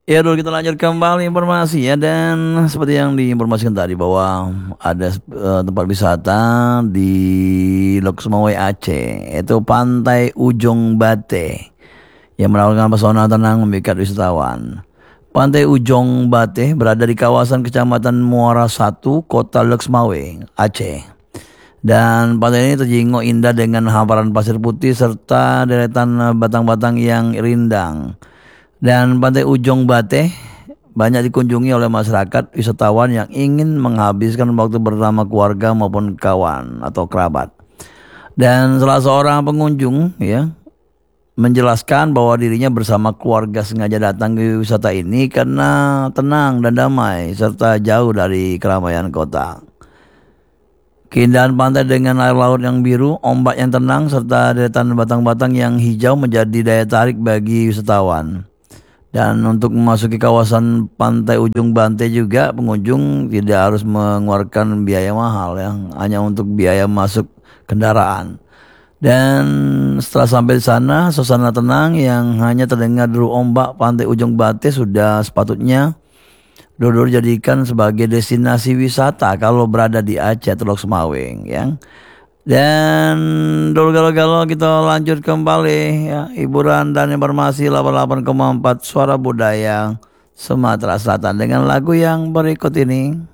Ya dulu kita lanjut kembali informasi ya, dan seperti yang diinformasikan tadi bahwa ada tempat wisata di Lok Sumawe Aceh, itu Pantai Ujung Bate yang menawarkan pesona tenang memikat wisatawan. Pantai Ujung Bate berada di kawasan Kecamatan Muara Satu, Kota Lok Sumawe, Aceh. Dan pantai ini terjingok indah dengan hamparan pasir putih serta deretan batang-batang yang rindang. Dan Pantai Ujung Bateh banyak dikunjungi oleh masyarakat wisatawan yang ingin menghabiskan waktu bersama keluarga maupun kawan atau kerabat. Dan salah seorang pengunjung ya menjelaskan bahwa dirinya bersama keluarga sengaja datang ke wisata ini karena tenang dan damai serta jauh dari keramaian kota. Keindahan pantai dengan air laut yang biru, ombak yang tenang, serta deretan batang-batang yang hijau menjadi daya tarik bagi wisatawan. Dan untuk memasuki kawasan Pantai Ujung Bante juga pengunjung tidak harus mengeluarkan biaya mahal ya, hanya untuk biaya masuk kendaraan. Dan setelah sampai di sana, suasana tenang yang hanya terdengar deru ombak Pantai Ujung Bante sudah sepatutnya Dodor jadikan sebagai destinasi wisata kalau berada di Aceh Teluk Semawing ya. Dan dulu galau-galau kita lanjut kembali ya, hiburan dan informasi 88,4 Suara Budaya Sumatera Selatan dengan lagu yang berikut ini.